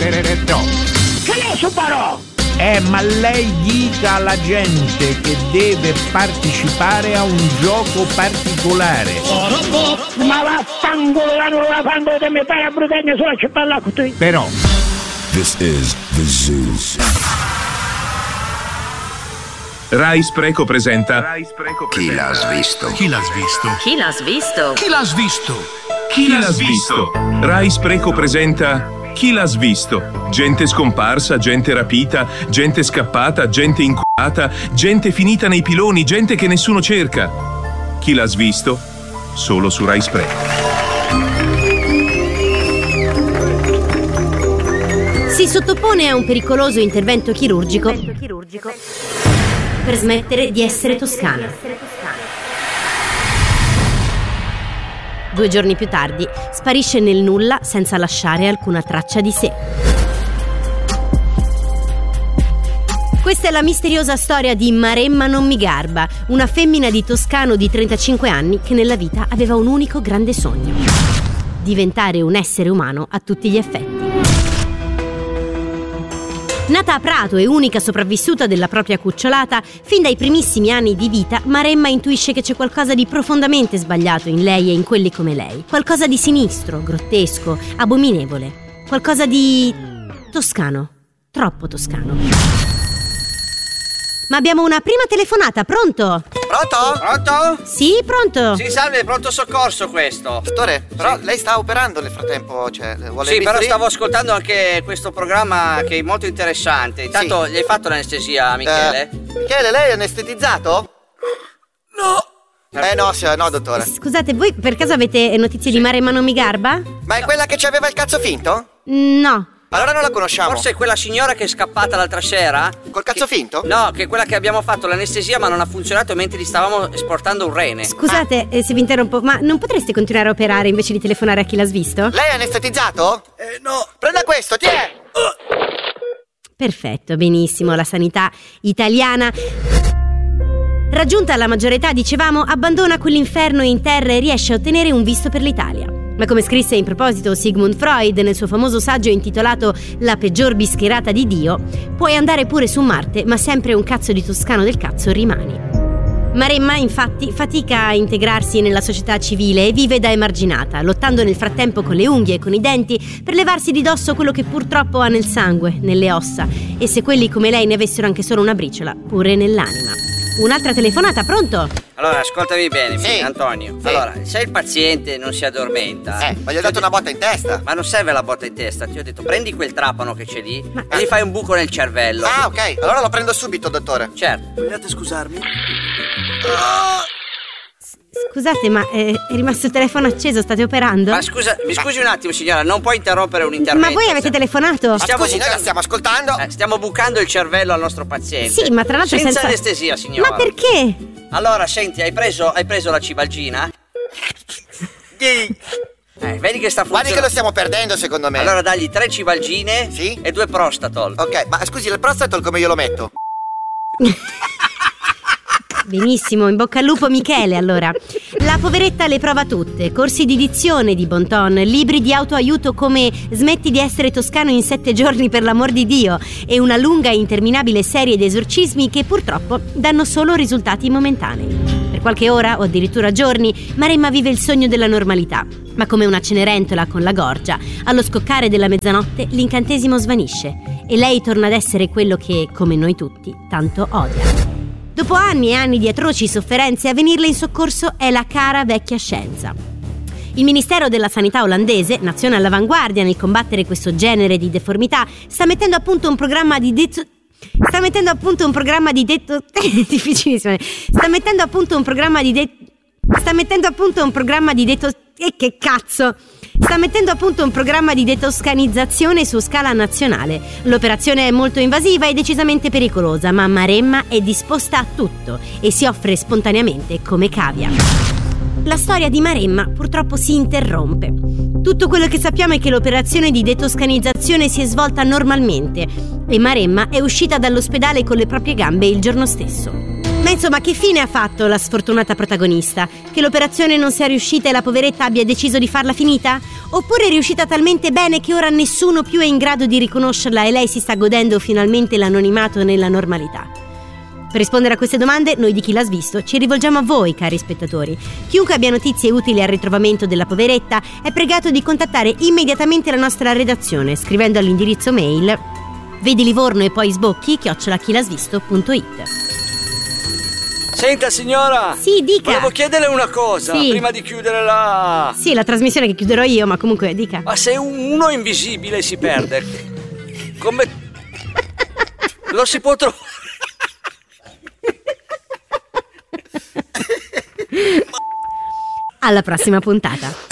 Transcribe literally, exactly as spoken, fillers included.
Che ne so però? Eh, ma lei dica alla gente che deve partecipare a un gioco particolare. Ma vaffanculo, non la fanno di metà a Brutagna sulla città con te. Però This is the Zeus. Rai Spreco presenta Chi l'ha svisto? Chi l'ha svisto? Chi l'ha svisto? Chi l'ha svisto? Chi l'ha svisto? Rai Spreco presenta Chi l'ha svisto? Gente scomparsa, gente rapita, gente scappata, gente inculata, gente finita nei piloni, gente che nessuno cerca. Chi l'ha svisto? Solo su Rai Spreco. Si sottopone a un pericoloso intervento chirurgico per smettere di essere toscano. Due giorni più tardi sparisce nel nulla senza lasciare alcuna traccia di sé. Questa è la misteriosa storia di Maremma non mi garba, una femmina di Toscano di trentacinque anni che nella vita aveva un unico grande sogno: diventare un essere umano a tutti gli effetti. Nata a Prato e unica sopravvissuta della propria cucciolata, fin dai primissimi anni di vita Maremma intuisce che c'è qualcosa di profondamente sbagliato in lei e in quelli come lei. Qualcosa di sinistro, grottesco, abominevole. Qualcosa di toscano, troppo toscano. Ma abbiamo una prima telefonata, pronto? Pronto? Pronto? Sì, pronto? Sì, salve, pronto soccorso questo. Dottore, però sì. Lei sta operando nel frattempo, cioè, vuole Sì, il però bisturi? stavo ascoltando anche questo programma che è molto interessante. Intanto Sì. gli hai fatto l'anestesia, Michele? Eh, Michele, lei è anestetizzato? No. Eh no, sì, no, dottore. Scusate, voi per caso avete notizie di Maremma non mi garba? Ma è quella che ci aveva il cazzo finto? No. Allora non la conosciamo. Forse è quella signora che è scappata l'altra sera? Col cazzo che... finto? No, che è quella che abbiamo fatto l'anestesia ma non ha funzionato mentre gli stavamo esportando un rene. Scusate eh, se vi interrompo, ma non potreste continuare a operare invece di telefonare a chi l'ha svisto? Lei è anestetizzato? Eh no. Prenda questo, ti è. Perfetto, benissimo, la sanità italiana. Raggiunta la maggiore età, dicevamo, abbandona quell'inferno in terra e riesce a ottenere un visto per l'Italia. Ma come scrisse in proposito Sigmund Freud nel suo famoso saggio intitolato La peggior bischerata di Dio, puoi andare pure su Marte, ma sempre un cazzo di toscano del cazzo rimani. Maremma, infatti, fatica a integrarsi nella società civile e vive da emarginata, lottando nel frattempo con le unghie e con i denti per levarsi di dosso quello che purtroppo ha nel sangue, nelle ossa, e se quelli come lei ne avessero anche solo una briciola, pure nell'anima. Un'altra telefonata, pronto? Allora, ascoltami bene, Sì. Antonio. Sì. Allora, se il paziente non si addormenta... Eh, ma gli ho dato una botta in testa. Ma non serve la botta in testa, ti ho detto prendi quel trapano che c'è lì Ma- e gli fai un buco nel cervello. Ah, ok, allora lo prendo subito, dottore. Certo. Vogliate scusarmi? Scusate, ma eh, è rimasto il telefono acceso, state operando? Ma scusa, mi scusi un attimo signora, non puoi interrompere un intervento. Ma voi avete telefonato? Ma Stiamo scusi, noi la bucando- stiamo ascoltando. Eh, stiamo bucando il cervello al nostro paziente. Sì, ma tra l'altro senza, senza anestesia, signora. Ma perché? Allora, senti, hai preso, hai preso la cibalgina? Eh, vedi che sta funzionando. Guardi che lo stiamo perdendo, secondo me. Allora dagli tre cibalgine Sì? e due prostatol. Ok, ma scusi, il prostatol come io lo metto? Benissimo, in bocca al lupo Michele, allora. La poveretta le prova tutte: corsi di dizione di bon ton, libri di autoaiuto come Smetti di essere toscano in sette giorni per l'amor di Dio e una lunga e interminabile serie di esorcismi che purtroppo danno solo risultati momentanei. Per qualche ora o addirittura giorni Maremma vive il sogno della normalità, ma come una cenerentola con la gorgia, allo scoccare della mezzanotte l'incantesimo svanisce e lei torna ad essere quello che, come noi tutti, tanto odia. Dopo anni e anni di atroci sofferenze, a venirle in soccorso è la cara vecchia scienza. Il Ministero della Sanità olandese, nazione all'avanguardia nel combattere questo genere di deformità, sta mettendo a punto un programma di detto... Sta mettendo a punto un programma di detto... difficilissimo. Sta mettendo a punto un programma di detto... Sta mettendo a punto un programma di detto... E che cazzo! Sta mettendo a punto un programma di detoscanizzazione su scala nazionale. L'operazione è molto invasiva e decisamente pericolosa, ma Maremma è disposta a tutto e si offre spontaneamente come cavia. La storia di Maremma purtroppo si interrompe. Tutto quello che sappiamo è che l'operazione di detoscanizzazione si è svolta normalmente e Maremma è uscita dall'ospedale con le proprie gambe il giorno stesso. Ma insomma, che fine ha fatto la sfortunata protagonista? Che l'operazione non sia riuscita e la poveretta abbia deciso di farla finita? Oppure è riuscita talmente bene che ora nessuno più è in grado di riconoscerla e lei si sta godendo finalmente l'anonimato nella normalità? Per rispondere a queste domande, noi di Chi l'ha svisto ci rivolgiamo a voi, cari spettatori. Chiunque abbia notizie utili al ritrovamento della poveretta è pregato di contattare immediatamente la nostra redazione scrivendo all'indirizzo mail vedi Livorno e poi sbocchi chiocciola chilasvisto punto it. Senta signora! Sì, dica! Volevo chiederle una cosa, sì. prima di chiudere la... Sì, la trasmissione che chiuderò io, ma comunque dica. Ma se uno invisibile si perde, come... lo si può trovare? Alla prossima puntata.